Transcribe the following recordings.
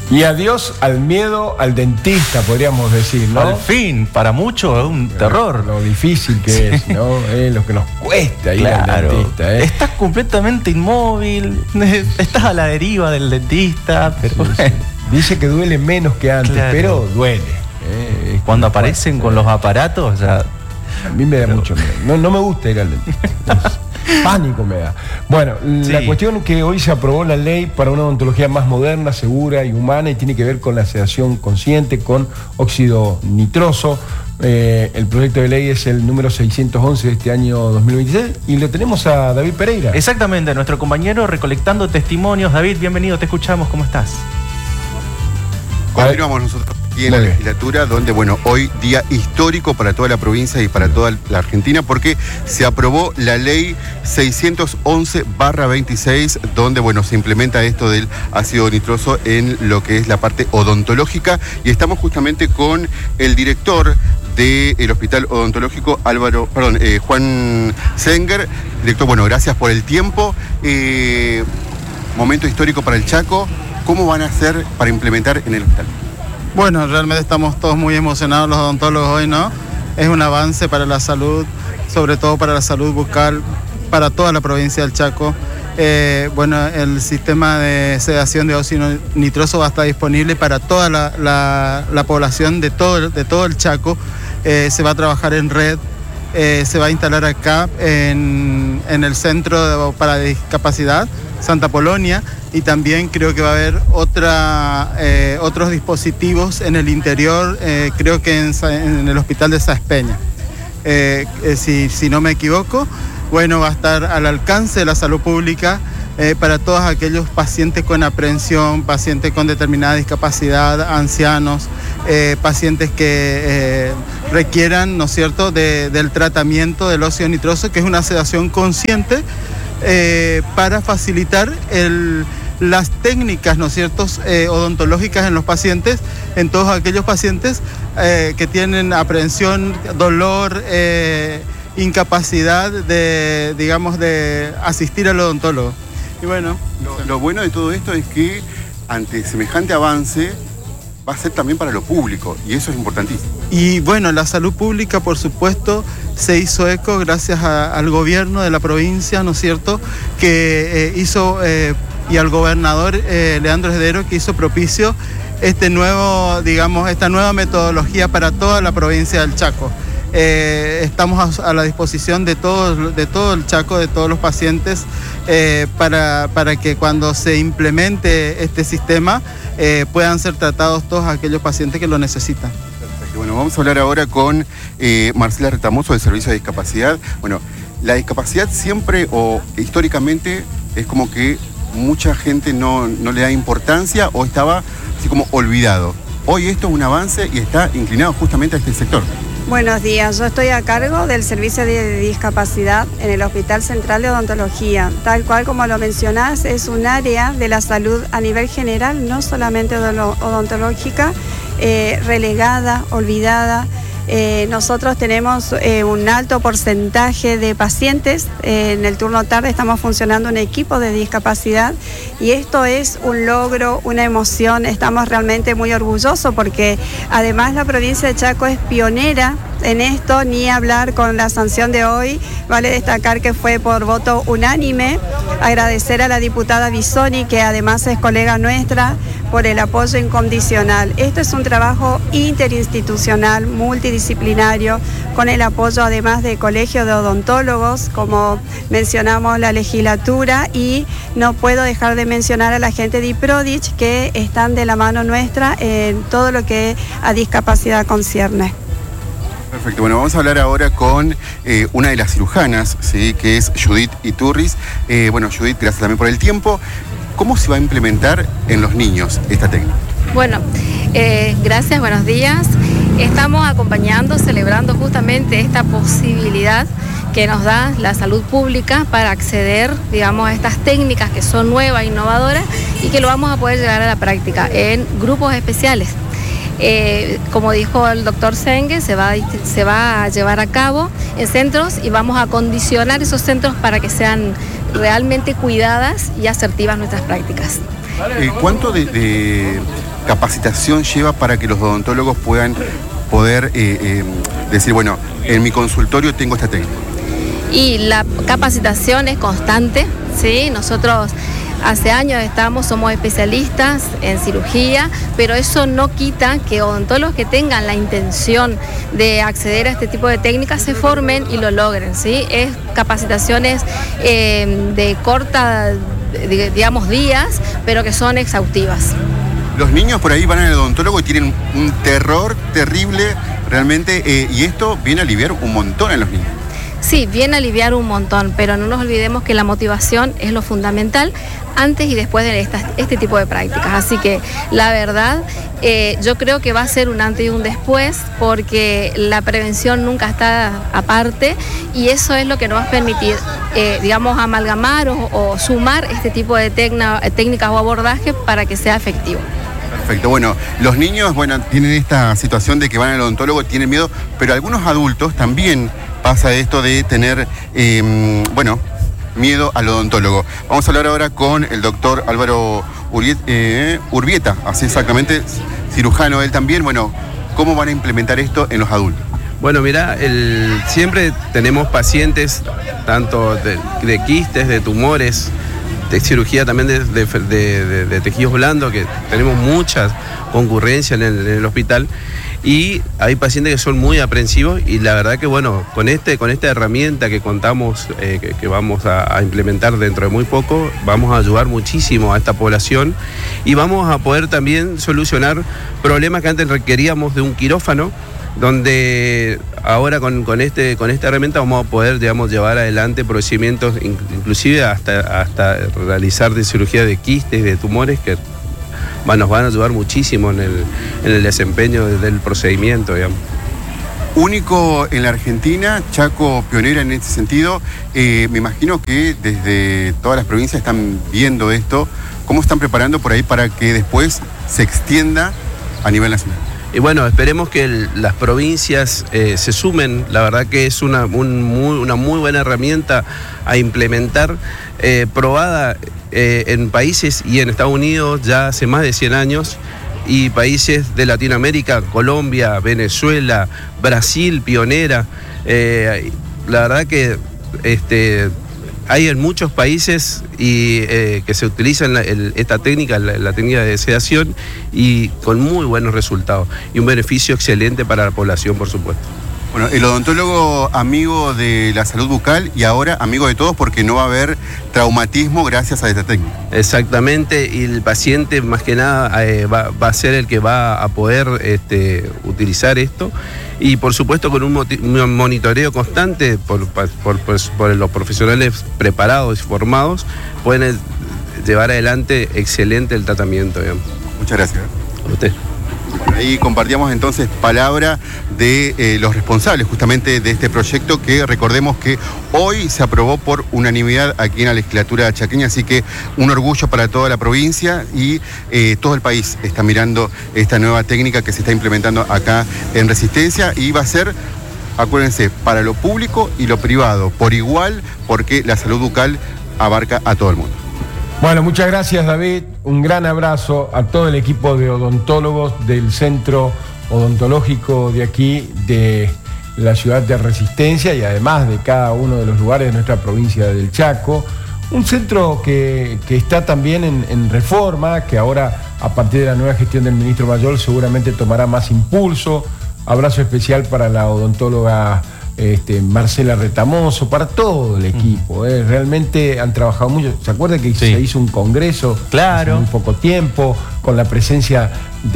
Y adiós al miedo al dentista, podríamos decir, ¿no? Al fin, para muchos es un terror. Lo difícil que es, ¿no? Lo que nos cuesta ir al dentista. Estás completamente inmóvil, estás a la deriva del dentista, pero sí. Dice que duele menos que antes, pero duele. Cuando aparecen con los aparatos, ya... A mí me da mucho miedo. No me gusta ir al dentista. Pánico me da. Bueno, la cuestión es que hoy se aprobó la ley para una odontología más moderna, segura y humana, y tiene que ver con la sedación consciente con óxido nitroso. El proyecto de ley es el número 611 de este año 2026 y lo tenemos a David Pereira. Exactamente, nuestro compañero recolectando testimonios. David, bienvenido, te escuchamos, ¿cómo estás? Continuamos nosotros aquí en la legislatura, donde, bueno, hoy día histórico para toda la provincia y para toda la Argentina, porque se aprobó la ley 611/26, donde, bueno, se implementa esto del ácido nitroso en lo que es la parte odontológica, y estamos justamente con el director del Hospital Odontológico Juan Senger. Director, bueno, gracias por el tiempo. Momento histórico para el Chaco. ¿Cómo van a hacer para implementar en el hospital? Bueno, realmente estamos todos muy emocionados los odontólogos hoy, ¿no? Es un avance para la salud, sobre todo para la salud bucal, para toda la provincia del Chaco. Bueno, el sistema de sedación de óxido nitroso va a estar disponible para toda la población de todo el Chaco. Se va a trabajar en red. Se va a instalar acá en el Centro para Discapacidad, Santa Polonia, y también creo que va a haber otros dispositivos en el interior, creo que en el Hospital de Sáenz Peña. Si no me equivoco, bueno, va a estar al alcance de la salud pública para todos aquellos pacientes con aprehensión, pacientes con determinada discapacidad, ancianos, pacientes que requieran, ¿no es cierto?, del tratamiento del óxido nitroso, que es una sedación consciente para facilitar las técnicas, ¿no es cierto?, odontológicas en los pacientes, en todos aquellos pacientes que tienen aprehensión, dolor, incapacidad de asistir al odontólogo. Y bueno, lo bueno de todo esto es que ante semejante avance va a ser también para lo público, y eso es importantísimo. Y bueno, la salud pública, por supuesto, se hizo eco gracias al gobierno de la provincia, ¿no es cierto?, que hizo, y al gobernador Leandro Heredero, que hizo propicio esta nueva metodología para toda la provincia del Chaco. Estamos a la disposición de todo el Chaco, de todos los pacientes, para que cuando se implemente este sistema puedan ser tratados todos aquellos pacientes que lo necesitan. Perfecto. Bueno, vamos a hablar ahora con Marcela Retamoso, del Servicio de Discapacidad. Bueno, la discapacidad siempre o históricamente es como que mucha gente no le da importancia o estaba así como olvidado. Hoy esto es un avance y está inclinado justamente a este sector. Buenos días, yo estoy a cargo del Servicio de Discapacidad en el Hospital Central de Odontología. Tal cual como lo mencionás, es un área de la salud a nivel general, no solamente odontológica, relegada, olvidada. Nosotros tenemos un alto porcentaje de pacientes. En el turno tarde estamos funcionando un equipo de discapacidad y esto es un logro, una emoción. Estamos realmente muy orgullosos porque además la provincia de Chaco es pionera en esto, ni hablar con la sanción de hoy. Vale destacar que fue por voto unánime. Agradecer a la diputada Bisoni, que además es colega nuestra, por el apoyo incondicional. Esto es un trabajo interinstitucional, multidisciplinario, con el apoyo además de colegios de odontólogos, como mencionamos la legislatura, y no puedo dejar de mencionar a la gente de IPRODICH, que están de la mano nuestra en todo lo que a discapacidad concierne. Perfecto, bueno, vamos a hablar ahora con una de las cirujanas, ¿sí?, que es Judith Iturris. Bueno, Judith, gracias también por el tiempo. ¿Cómo se va a implementar en los niños esta técnica? Bueno, gracias, buenos días. Estamos acompañando, celebrando justamente esta posibilidad que nos da la salud pública para acceder, digamos, a estas técnicas que son nuevas, innovadoras, y que lo vamos a poder llevar a la práctica en grupos especiales. Como dijo el doctor Senge, se va a llevar a cabo en centros y vamos a condicionar esos centros para que sean realmente cuidadas y asertivas nuestras prácticas. ¿Cuánto de capacitación lleva para que los odontólogos puedan poder decir, bueno, en mi consultorio tengo esta técnica? Y la capacitación es constante, ¿sí? Nosotros hace años somos especialistas en cirugía, pero eso no quita que odontólogos que tengan la intención de acceder a este tipo de técnicas se formen y lo logren, ¿sí? Es capacitaciones de corta, digamos, días, pero que son exhaustivas. Los niños por ahí van al odontólogo y tienen un terror terrible realmente, y esto viene a aliviar un montón a los niños. Sí, viene a aliviar un montón, pero no nos olvidemos que la motivación es lo fundamental antes y después de este tipo de prácticas. Así que la verdad, yo creo que va a ser un antes y un después, porque la prevención nunca está aparte, y eso es lo que nos va a permitir, digamos, amalgamar o sumar este tipo de técnicas o abordajes para que sea efectivo. Perfecto, bueno, los niños, bueno, tienen esta situación de que van al odontólogo, tienen miedo, pero algunos adultos también pasa esto de tener, miedo al odontólogo. Vamos a hablar ahora con el doctor Álvaro Urbieta, así exactamente, cirujano él también. Bueno, ¿cómo van a implementar esto en los adultos? Bueno, mira, siempre tenemos pacientes, tanto de quistes, de tumores, de cirugía también de tejidos blandos, que tenemos mucha concurrencia en el hospital, y hay pacientes que son muy aprensivos, y la verdad que bueno, con esta herramienta que contamos, que vamos a implementar dentro de muy poco, vamos a ayudar muchísimo a esta población, y vamos a poder también solucionar problemas que antes requeríamos de un quirófano, donde ahora con esta herramienta vamos a poder, digamos, llevar adelante procedimientos, inclusive hasta realizar de cirugía de quistes, de tumores, que nos van a ayudar muchísimo en el desempeño del procedimiento, digamos. Único en la Argentina, Chaco pionera en este sentido. Me imagino que desde todas las provincias están viendo esto. ¿Cómo están preparando por ahí para que después se extienda a nivel nacional? Y bueno, esperemos que las provincias se sumen. La verdad que es una muy buena herramienta a implementar, probada en países y en Estados Unidos ya hace más de 100 años, y países de Latinoamérica, Colombia, Venezuela, Brasil, pionera. La verdad que hay en muchos países que se utiliza esta técnica, la técnica de sedación, y con muy buenos resultados y un beneficio excelente para la población, por supuesto. Bueno, el odontólogo amigo de la salud bucal y ahora amigo de todos, porque no va a haber traumatismo gracias a esta técnica. Exactamente, y el paciente más que nada va a ser el que va a poder utilizar esto, y por supuesto con un monitoreo constante por los profesionales preparados y formados, pueden llevar adelante excelente el tratamiento, digamos. Muchas gracias. A usted. Bueno, ahí compartíamos entonces palabra de los responsables justamente de este proyecto, que recordemos que hoy se aprobó por unanimidad aquí en la legislatura chaqueña, así que un orgullo para toda la provincia, y todo el país está mirando esta nueva técnica que se está implementando acá en Resistencia, y va a ser, acuérdense, para lo público y lo privado por igual, porque la salud bucal abarca a todo el mundo. Bueno, muchas gracias, David. Un gran abrazo a todo el equipo de odontólogos del Centro Odontológico de aquí, de la ciudad de Resistencia, y además de cada uno de los lugares de nuestra provincia del Chaco. Un centro que está también en reforma, que ahora, a partir de la nueva gestión del ministro Mayol, seguramente tomará más impulso. Abrazo especial para la odontóloga Marcela Retamoso, para todo el equipo. Realmente han trabajado mucho. ¿Se acuerda que se hizo un congreso hace muy poco tiempo, con la presencia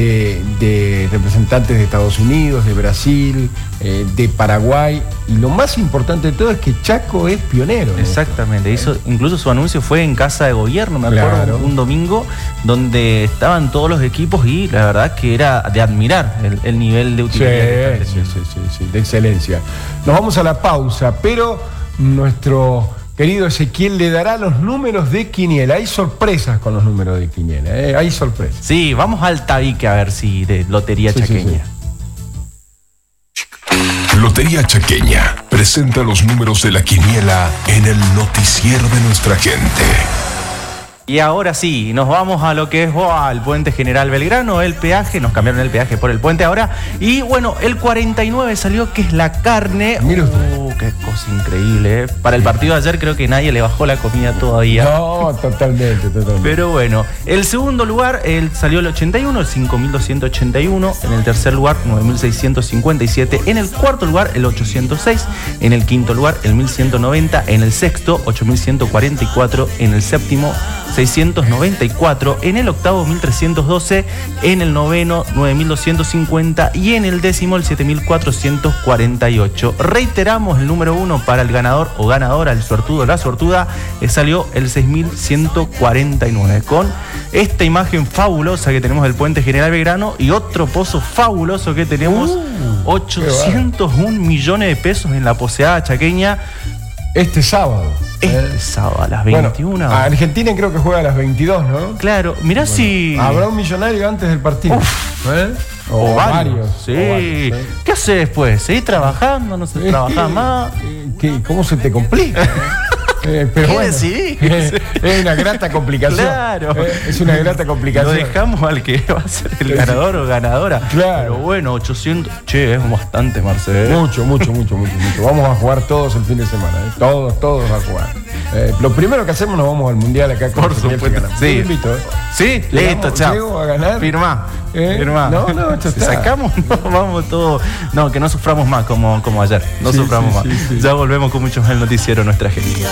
de representantes de Estados Unidos, de Brasil, de Paraguay? Y lo más importante de todo es que Chaco es pionero. Exactamente, incluso su anuncio fue en Casa de Gobierno, me acuerdo, un domingo, donde estaban todos los equipos, y la verdad que era de admirar el nivel de utilidad. Sí, de excelencia. Nos vamos a la pausa, pero nuestro querido Ezequiel le dará los números de quiniela. Hay sorpresas con los números de quiniela, hay sorpresas. Sí, vamos al tabique a ver si de Lotería Chaqueña. Lotería Chaqueña presenta los números de la quiniela en el noticiero de nuestra gente. Y ahora sí, nos vamos a lo que es el Puente General Belgrano, el peaje, nos cambiaron el peaje por el puente ahora. Y bueno, el 49 salió, que es la carne. Mira usted. Qué cosa increíble, ¿eh? Para el partido de ayer creo que nadie le bajó la comida todavía. No, totalmente. Pero bueno, el segundo lugar salió el 81, el 5.281. En el tercer lugar, 9.657. En el cuarto lugar, el 806. En el quinto lugar, el 1.190. En el sexto, 8.144. En el séptimo, 694. En el octavo, 1.312. En el noveno, 9.250. Y en el décimo, el 7.448. Reiteramos, el número 1 para el ganador o ganadora, el suertudo o la suertuda, salió el 6.149. Con esta imagen fabulosa que tenemos del Puente General Belgrano y otro pozo fabuloso que tenemos, 801 millones de pesos en la poseada chaqueña. Este sábado. Este sábado a las 21. Bueno, a Argentina creo que juega a las 22, ¿no? Claro, mirá si... Habrá un millonario antes del partido. O varios. Sí. ¿Sí? ¿Qué haces después? ¿Seguís trabajando? ¿No se trabaja más? ¿Cómo se te complica? Pero ¿Qué bueno, decidís? Es una grata complicación. Claro. Es una grata complicación. Lo dejamos al que va a ser el ganador o ganadora. Claro. Pero bueno, 800. Che, es bastante, Marcelo. Mucho. Vamos a jugar todos el fin de semana. Todos a jugar. Lo primero que hacemos, nos vamos al mundial acá con Por supuesto. Sí. Yo invito, Sí, listo, chao. Llego a ganar. Firmá. No, ya Si está. sacamos, no, vamos todos. No, que no suframos más como ayer. No Sí, suframos más. sí. Ya volvemos con mucho más el noticiero Nuestra Gente.